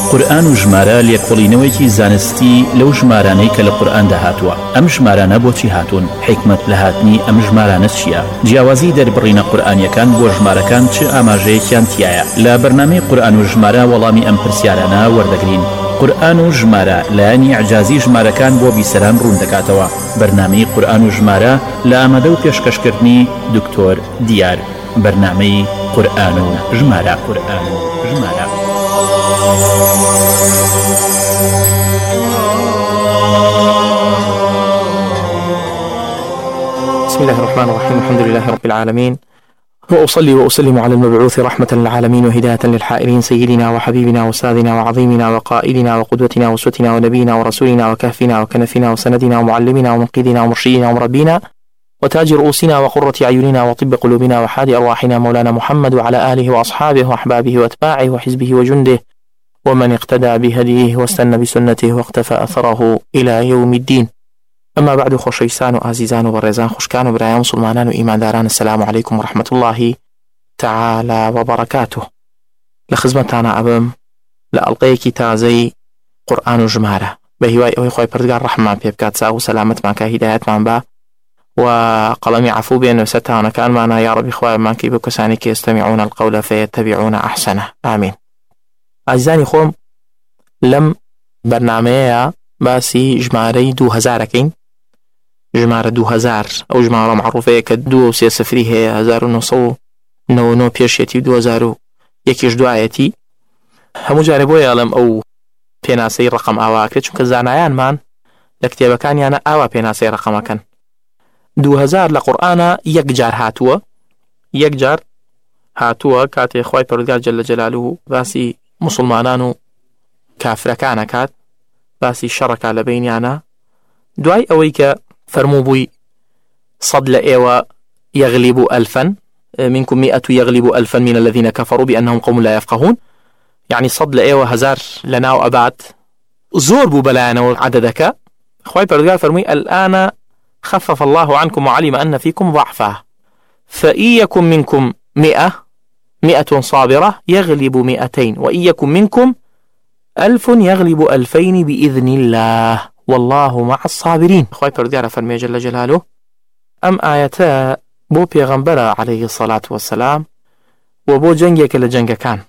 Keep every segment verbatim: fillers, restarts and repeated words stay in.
قورئان و ژمارە لێکۆڵینەوەیەکی زانستی لەو ژمارانەی کە لە قورئاندا هاتووە. ئەم ژمارانە بۆچی هاتوون؟ حکمت لە هاتنی ئەم ژمارانە چییە؟ جیاوازی دەربڕینە قورئانیەکان بۆ ژمارەکان چ ئاماژەیەکیان تایە؟ لە بەرنامەی قورئان و ژمارە وەڵامی ئەم پرسیارانە وەردەگرین. قورئان و ژمارە لایەنی ئەعجازی ژمارەکان بۆ بیسەران ڕوون دەکاتەوە. بەرنامەی قورئان و ژمارە لە ئامادە و پێشکەشکردنی دکتۆر دیار. بەرنامەی قورئان و ژمارە. قورئان و ژمارە. بسم الله الرحمن الرحيم. الحمد لله رب العالمين، وأصلي وأسلم على المبعوث رحمة للعالمين وهداية للحائرين، سيدنا وحبيبنا وأستاذنا وعظيمنا وقائدنا وقدوتنا وأسوتنا ونبينا ورسولنا وكهفنا وكنفنا وسندنا ومعلمنا ومنقذنا ومرشدنا ومربينا وتاج رؤوسنا وقرة أعيننا وطب قلوبنا وحاد أرواحنا مولانا محمد وعلى آله وأصحابه وأحبابه وأتباعه وحزبه وجنده ومن اقتدى بهديه واستنى بسنته واقتفى أثره إلى يوم الدين. أما بعد، خوشيسان وعزيزان وبرزان خوشكان وبرايان مسلمانان وإيمان داران، السلام عليكم ورحمة الله تعالى وبركاته. لخزمتانا أبم لألقيك تازي قرآن وجمارة بهواي أوي خوي بردقار رحمة بيبكات ساو سلامت معك هدايات من با وقلمي عفو بين وستانا كان معنا يا رب إخوة من كيف كسانك يستمعون القول فيتبعون أحسنه. آمين. عزيزاني خوم لم برنامج باسی ژمارەی دو هەزارەکەین. ژمارە دو هەزار ئەو ژمارە معروفەیە کە دو و سێ سفری هەیە، هەزار و نۆ سەد و نۆ نۆ پێشێتی و دو هەزار و یەکیش دوایەتی. هەموو جارێ بۆ یاڵم ئەو پێناسەی ڕقم ئاواکرێت، چونکە زانایانمان لە کتێبەکانیانە ئاوا پێناسەی ڕقمەکەن. دو هەزار لە قورئانە یەک جار هاتووە، یەک جار هاتووە کاتێ خوای پەروەردگار جەلە جەلالوهو باسی موسڵمانان و کافرەکان ئەکات، باسی شەڕەکە لە بینیانە، دوای ئەوەی کە فەرموو بووی سەد لە ئێوە يغلب ألفا منكم مئة يغلب ألفا من الذين كفروا بأنهم قوم لا يفقهون، يعني صد لە ئێوە هەزار لەناو ئەبات زۆر بوو بەلایەنەوە عەدەدەکە. خوای پەروەردگار فەرمووی الآن خفف الله عنكم وعلم أن فيكم ضعفا فإن يكن منكم مئة مئة صابرة يغلب مئتين وإن يكن منكم ألف يغلب ألفين بإذن الله والله مع الصابرين. خوای پەروەردگار فەرمێ جل جلاله ئەم ئاەتە بۆ پێغەمبەرە عليه الصلاة والسلام و بۆ جەنگێکە لە جەنگەکان،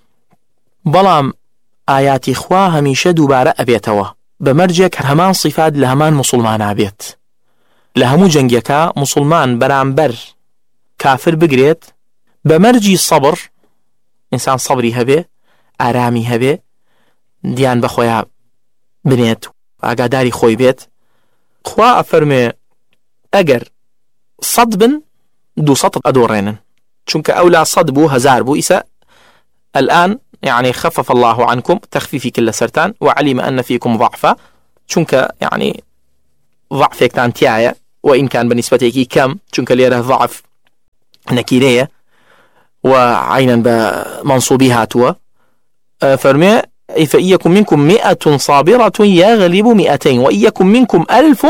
بەڵام ئاياتی خوا هەمیشە دووبارە ئەبێتەوە بەمەرجێک هەمان صفات لە هەمان موسڵمانە بێت. لە هەموو جەنگێکە موسڵمان بەرامبەر کافر بگرێت بەمەرجی سەبر، ئینسان سەبری هەبێ، ئارامی هەبێ، دیان بەخۆیان بنێت، ئاگاداری خۆی بێت. خوا ئەفەرمێ ئەگەر سەد بن دوو سەد ئەدۆڕێنن، چونکە ئەولا سەد بوو هەزار بوو. ئیسا الآن يعني خفف الله عنكم تخفيفي كل سرتان وعلم أن فيكم ضعفا، چونکە يعني ضعفێکتان تایە وإن كان بنسبتێکی کەم، چونکە لێرە ضعف نەکیرەیە وعينا بمنصوبی هاتووە. فەرمێ فإن يكن منكم مئة صابرة يغلب مئتين وإن يكن منكم ألف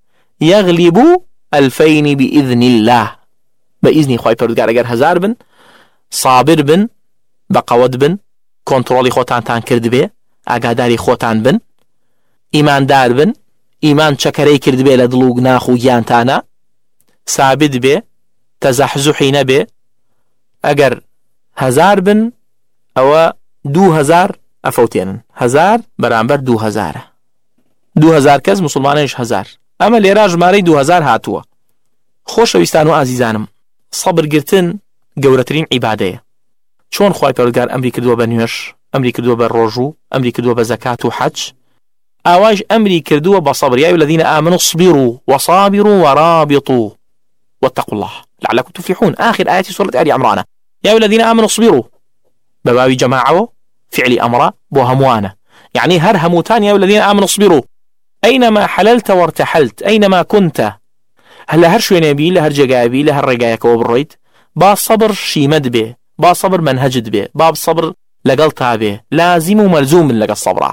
يغلب ألفين بإذن الله. بإذن خوای پەروەردگار ئەگەر هەزار بن، صابر بن، بەقەوت بن، کۆنتڕۆڵی خۆتانتان کرد بێ، ئاگاداری خۆتان بن، ئیماندار بن، ئیمان چەکەرەی کرد بێ لە دڵ و گناخ و گیانتانە، سابت بێ، تەزەحزوحی نەبێ. ئەگەر هەزار بن ئەوە دوو هەزار ئەفەوتێنن، هەزار بەرامبەر دوو هەزارە، دوو هەزار کەس موسڵمانێش هەزار. ئەمە لێرە ژمارەی دوو هەزار هاتووە. خۆشەویستان و ئازیزانم، سەبرگرتن گەورەترین عیبادەیە. چۆن خوای پەروەردگار ئەمری کردووە بە نوێژ، ئەمری کردووە بە ڕۆژوو، ئەمری کردووە بە زەکات و حەج، ئاواش ئەمری کردووە بە سەبر. یا الذين آمنوا اصبروا وصابروا ورابطوا واتقوا الله لعلكم تفلحون. آخر آيات سورة آل عمران. يا الذين آمنوا اصبروا بباوی جماعة فعل أمر بو هموانة، يعني هر هموتان. يا الذين آمنوا اصبروا أينما حللت وارتحلت، أينما كنت، هلا هر شوێنێ بی، لە هەر جێگایە بی، لە هەر ڕێگایەکەوە بڕۆیت، با سەبر شیمەت بێ، با سەبر منهجت بێ، با سەبر لەگەڵ تا بێ، لازم و مەلزوم لەگەڵ سەبرا.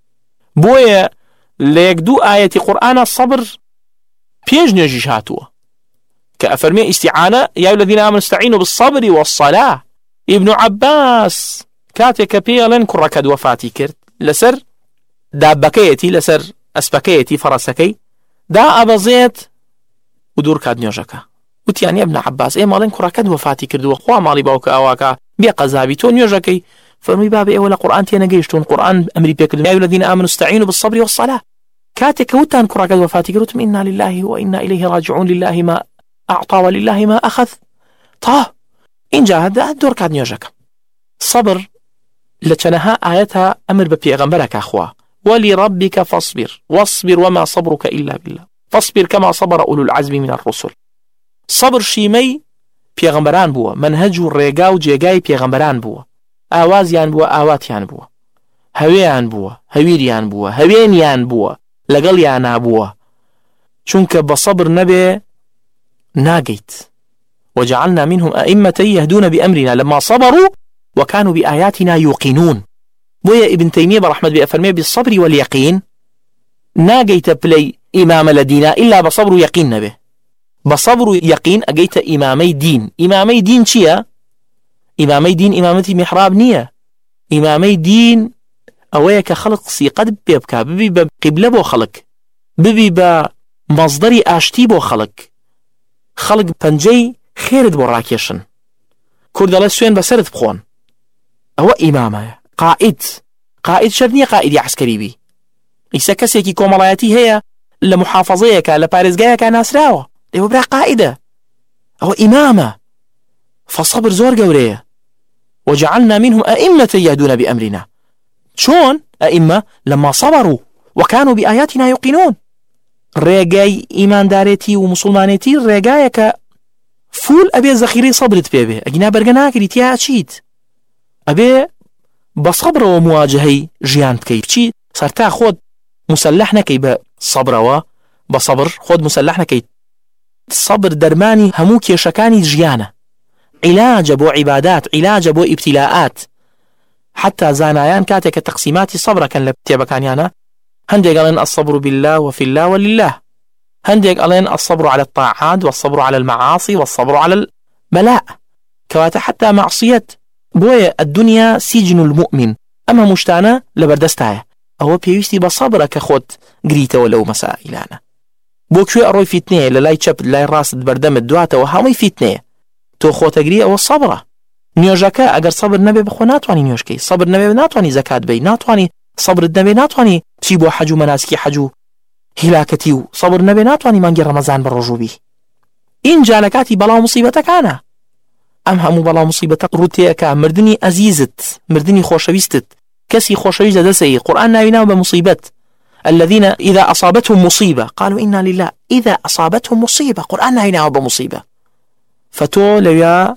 بۆیە لە یەک دوو ئاەتی قورئانە سەبر پێش نوێژیش هاتووە کە ئەفەرمێ ئیستیعانە یا الذين آمنوا استعینوا بالصبر والصلاة. ابن عباس کاتێک کە پێڵێن کوڕەکەت وەفاتی کرد لسر دابەکەیەتی لەسەر ئەسپەکەیەتی فەڕەسەکەی دا ئەبەزێت و دوور کات نوێژەکە وتیان ابن عباس ئێ ماڵێن کوڕەکەت وەفاتی کردووە خوا ماڵی باوکە ئەواکە بێ قەزابی تۆ نوێژەکەی فەرمووی بابێ ئێوە لە قورئان تێنەگەیشتون قورئان ئەمری پێکردن یا الذين آمنوا استعينوا بالصبر والصلاة کاتێک وتان کوڕەکەت وەفاتی کردوتم إنا لله وإنا إليه راجعون لله ما أعطى ولله ما أخذ تا اینجا هەدا دوور کات نوێژەکە صبر لچنها آياتها أمر ببيغمبرك أخوة ولربك فاصبر واصبر وما صبرك إلا بالله فاصبر كما صبر أولو العزم من الرسل صبر شيمي بيغمبران بوا منهج الرقاو جيغاي بيغمبران بوا آوازيان بوا آواتيان بوا هويان بوا هويريان بوا هوينيان بوا لقليان بوا چونك بصبر نبي ناقيت وجعلنا منهم أئمة يهدون بأمرنا لما صبروا وكانوا بآياتنا يوقنون بويا ابن تيمية برحمة بأفرمي بالصبر واليقين ناقيت بلي إمام لدينا إلا بصبر يقين به بصبر يقين أجيت إمامي دين إمامي دين شيا إمامي دين إمامتي محراب نية إمامي دين أويك خلق سيقد بيبكا ببي بقبلة بو خلق ببي بمصدري آشتي بو خلق خلق بنجي خيرد بو راكيشن كرد الله سوين بسرد بخون هو إمامه قائد قائد شرنية قائد عسكري بي إيسا كسيكي كومالاياتي هي لمحافظيك لبارزقايك ناسراوة لهو برا قائدة هو إمامه فالصبر زور قوريه وجعلنا منهم أئمة يهدون بأمرنا شون أئمة لما صبروا وكانوا بآياتنا يوقنون ريقاي إيمان داريتي ومسلمانيتي ريقايك فول أبي زخيري صبرت بيبه أجنا برقناك ريتيا أشيد أبي بصبر ومواجهي جيان بكي بشي صارتا خود مسلحنا كي بصبر وبصبر خود مسلحنا كي صبر درماني هموك يشكاني جيانا علاج بو عبادات علاج بو ابتلاءات حتى زانايان كاتك تقسيمات صبر كان لبتيبكانيانا هندي قالين الصبر بالله وفي الله ولله هندي قالين الصبر على الطاعات والصبر على المعاصي والصبر على البلاء كواتا حتى معصية بويا الدنيا سجن المؤمن أما مشتانا لبردستايا أهو بيوستي بصبرك خود قريتا ولو مسائلانا بوكوي أروي فتنة للاي تشب لاي راس بردم دواتا وهامي فتنة تو خوتا قري أو الصبرة نيوجاكا أجر صبر نبي بخو ناتواني نيوشكي صبر نبي ناتواني زكاة بي ناتواني صبر النبي ناتواني تشيبو حجو مناسكي حجو هلاكتيو صبر نبي ناتواني مانجي رمضان بالرجوبي إن جالكاتي بلا مصيبتك أنا أم همو بلا مصيبتك روتيك مردني أزيزت مردني خوشويستت كسي خوشويزة دسي قرآن ناوينا بمصيبت الذين إذا أصابتهم مصيبة قالوا إنا لله إذا أصابتهم مصيبة قرآن ناوينا بمصيبة فتو ليا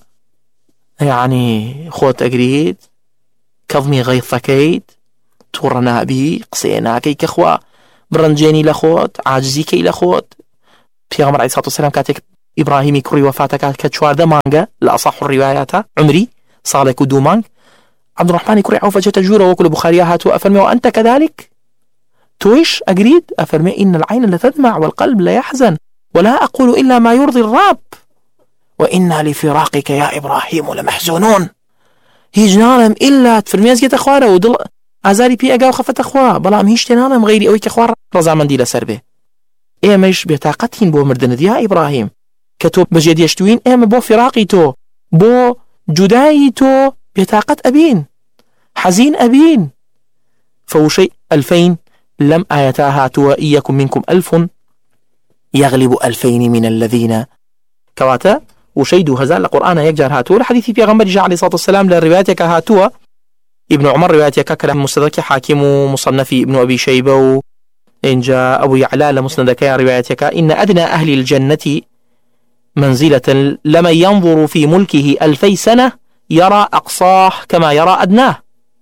يعني خوت أقريد كظمي غيظكيد تورنا بي قصيناكي كخوا برنجيني لخوت عاجزيكي لخوت في غمر عليه الصلاة والسلام كاتك إبراهيمي كري وفاتك كتشوار دا مانجا لأصح الروايات عمري صالك ودو مانج عبد الرحمن كري عوفة جتجورة وكل بخاريها هاتو أفرمي وأنت كذلك تويش أقريد أفرمي إن العين لتدمع والقلب لا يحزن ولا أقول إلا ما يرضي الرب وإنا لفراقك يا إبراهيم لمحزونون هيج نالم إلا تفرمي أزجت أخواره ودل أزاري بي أقاو خفت أخواه بلا أمهيش تنالم غيري أويك أخوار رضا من دي لسربه إيه ميش بطاقتين بو مردند يا إبراهيم كتو بجد يشتوين إيه بو فراقي تو بو جداي تو بطاقة أبين حزين أبين فوشي ألفين لم آياتها تو إياكم منكم ألف يغلب ألفين من الذين كواتا وشيدو هزال القرآن يكجر هاتو الحديث في غمر جاء عليه الصلاة والسلام لرواياتك هاتوا ابن عمر رواياتك كلام مستدرك حاكم مصنفي ابن أبي شيبة إن جاء أبو يعلى لمسندك رواياتك إن أدنى أهل الجنة منزلة لمن ينظر في ملكه ألفي سنة يرى أقصاه كما يرى أدناه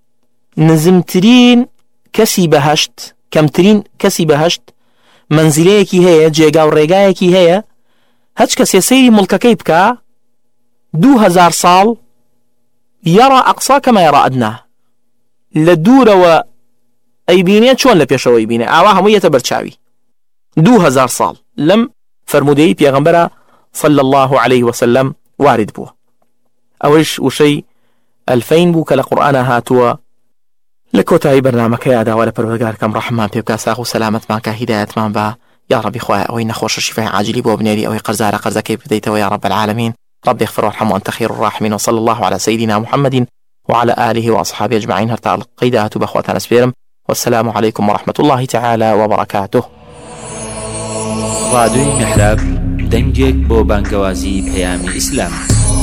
نزمترين كسي بهشت كمترين كسي بهشت منزليكي هي جيغا وريغايكي هي هەچ کەسێ سەیری مڵکەکەی بکە دوو هەزار ساڵ یەڕا ئەقسا کەما یەڕا ئەدنا لە دوورەوە ئەیبینێ چۆن لە پێشەوە ئەیبینێ ئاوا هەمووی یەتە بەرچاوی دوو هەزار ساڵ لەم فەرمودەی پێغەمبەرە صلى الله عليه وسلم وارد بووە ئەوەش وشەی ئەلفەین بوو کە لە قورئانە هاتووە لە کۆتایی بەرنامەکە یاداوە لە پەروەردگارکەم ڕەحمان پێ بکە ساغ و سەلامەتمان کە هیدایەتمان بە یا ربی خوای ئەوەی نەخۆش شیفای عاجلی بۆ بنێری ئەوەی قەرزارە قەرزەکەی بدەیتەوە یا رب العالمین. رب اغفر وارحم وأنت خير الراحمين وصلى الله على سيدنا محمد وعلى آله وأصحابه أجمعين. هرتا قيدات بأخواتنا نسبيرم والسلام عليكم ورحمة الله تعالى وبركاته. راديو محراب دنجك بو بانقوازي بيامي إسلام.